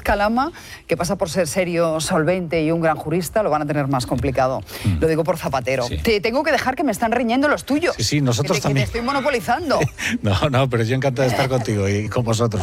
Calama, que pasa por ser serio, solvente y un gran jurista, lo van a tener más complicado. Lo digo por Zapatero. Sí. Te tengo que dejar, que me están riñendo los tuyos. Sí, nosotros que también. te estoy monopolizando. No, pero yo encantado de estar contigo y con vosotros.